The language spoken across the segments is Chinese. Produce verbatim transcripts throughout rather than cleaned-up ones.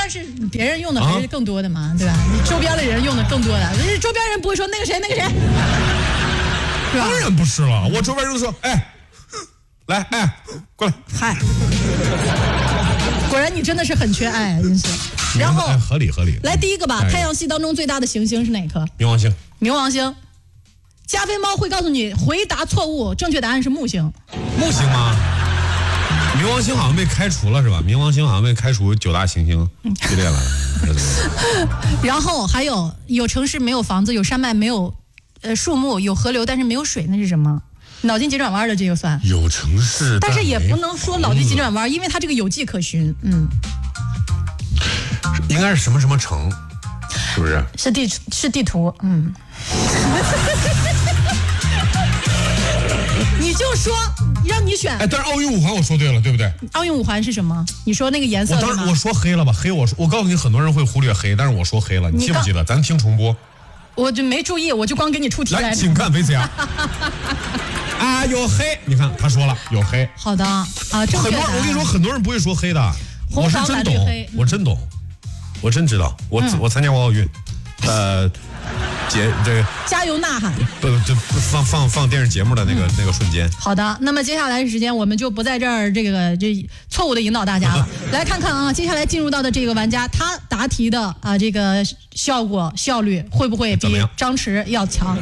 但是别人用的还是更多的嘛，啊、对吧？你周边的人用的更多的，周边人不会说那个谁那个谁，是吧？ 当然不是了，我周边人都说，哎，来，哎，过来， 嗨，果然你真的是很缺爱，真是。然后、 哎、合理合理。 来第一个吧， 哎、 太阳系当中最大的行星是哪颗？ 冥王星。 冥王星。加菲猫会告诉你回答错误，正确答案是木星。 木星吗？冥王星好像被开除了是吧？冥王星好像被开除九大行星系列了。 然后还有有城市没有房子，有山脉没有呃树木，有河流但是没有水，那是什么？脑筋急转弯的这就算。 有城市， 但是也不能说脑筋急转弯，因为它这个有迹可循。嗯， 应该是什么什么城，是不是？ 是地是地图，嗯。你就说让你选， 哎，但是奥运五环我说对了，对不对？ 奥运五环是什么？你说那个颜色。 我当时我说黑了吧，黑我说我告诉你，很多人会忽略黑，但是我说黑了，你记不记得？咱听重播。 我就没注意，我就光给你出题来。 来，请看 V C R。啊，有黑，你看他说了有黑。 好的啊，正确答案。 很多我跟你说，很多人不会说黑的，我是真懂，我真懂，我真知道，我、嗯、我参加过奥运，呃。节这个加油呐喊， 不就放放放电视节目的那个、嗯、那个瞬间。 好的，那么接下来的时间我们就不在这儿这个这错误的引导大家了。来看看啊，接下来进入到的这个玩家，他答题的啊这个效果效率会不会比张弛要强？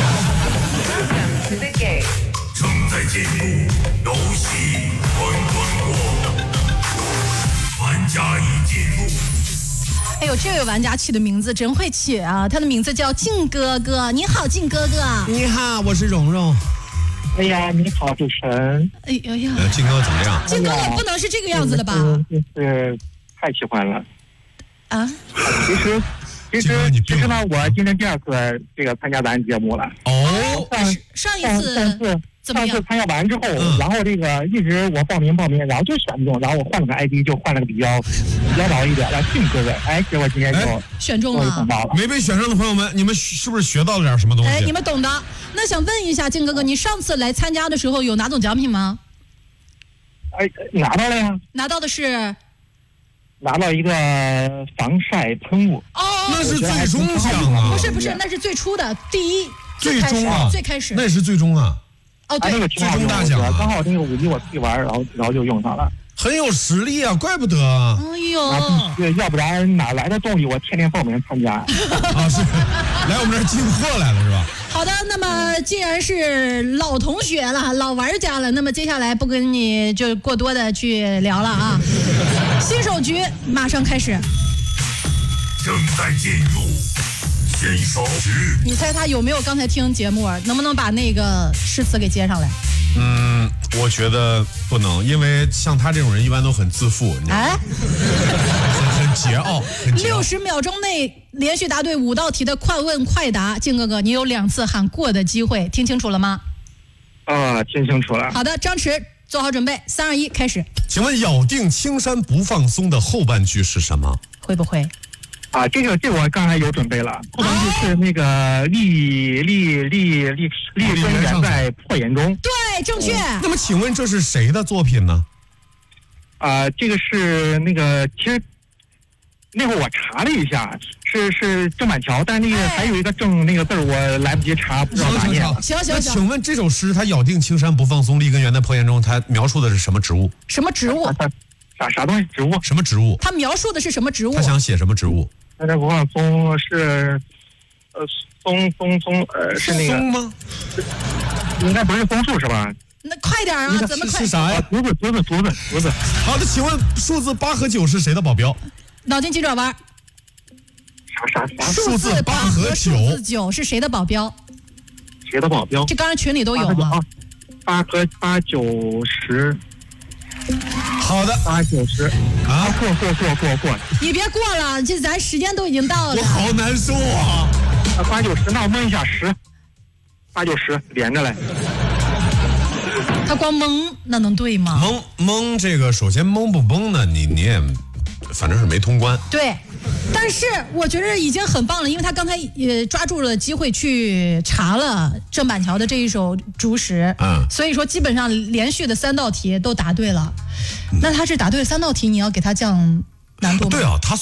正在进入游戏滚滚过，玩家已进入。 哎呦，这位玩家起的名字真会起啊！他的名字叫靖哥哥。你好，靖哥哥。 你好，我是蓉蓉。 哎呀，你好，主持人。 哎呀呀， 靖哥怎么样？ 靖哥哥不能是这个样子的吧？ 就是太喜欢了。 啊？ 其实，其实，其实呢，我今天第二次这个参加咱节目了。 哦。 上一次。上次。 上次参加完之后，嗯、然后这个一直我报名报名，然后就选不中，然后我换了个 I D， 就换了个比较比较老一点的靖哥哥。哎，结果今天就选中了。 没被选上的朋友们，你们是不是学到了点什么东西？ 哎，你们懂的。那想问一下靖哥哥，你上次来参加的时候有哪种奖品吗？ 哎，拿到了呀。 拿到的是。 拿到一个防晒喷雾。 哦， 那是最终奖啊！ 不是不是，那是最初的第一。 最终啊！ 最开始。 那是最终啊。 哦，对， 那个最终大奖、啊， 刚好那个五一我去玩，然后然后就用上了， 很有实力啊，怪不得。 哎呦， 啊、要不然哪来的动力？我天天报名参加。 啊，是来我们这儿进货来了是吧？ 好的，那么既然是老同学了，老玩家了，那么接下来不跟你就过多的去聊了啊。新手局马上开始， 正在进入。新手局， 你猜他有没有刚才听节目？能不能把那个诗词给接上来？ 嗯，我觉得不能，因为像他这种人一般都很自负，你知道吗？ 哎， 很很桀骜。 六十秒钟内连续答对五道题的快问快答，靖哥哥，你有两次喊过的机会，听清楚了吗？ 啊，听清楚了。 好的，张弛做好准备，三二一，开始。 请问咬定青山不放松的后半句是什么？ 会不会？ 啊，这个这个我刚才有准备了，后半句是那个立立立立立根源在破岩中。 对，正确。 哦、那么请问这是谁的作品呢？ 啊，这个是那个其实那会儿我查了一下，是是郑板桥，但那个还有一个郑那个字我来不及查，不知道哪念了。 行行行。 那请问这首诗它咬定青山不放松，立根源在破岩中，它描述的是什么植物？ 什么植物？ 啊、啥啥东西？植物？ 什么植物？ 它描述的是什么植物？ 他想写什么植物？ 那这不放松是，呃，松松松，呃，是那个松吗？ 应该不是松树是吧？ 那快点啊！怎么快？ 是啥呀？ 竹子，竹子，竹子，竹子。 好的，请问数字八和九是谁的保镖？ 脑筋急转弯。 啥啥啥？ 数字八和九， 数字九是谁的保镖？ 谁的保镖？ 这刚才群里都有啊。 八和八九十。 好的， 八九十啊，过过过过过， 你别过了，这咱时间都已经到了。 我好难受啊！ 啊，八九十，那我蒙一下十，八九十连着来。 他光蒙那能对吗？ 蒙蒙这个，首先蒙不蒙呢？你你也反正是没通关。 对，但是我觉得已经很棒了，因为他刚才也抓住了机会去查了郑板桥的这一首竹诗， 嗯， 所以说基本上连续的三道题都答对了。嗯、那他是答对了三道题，你要给他降难度吗？ 对啊，他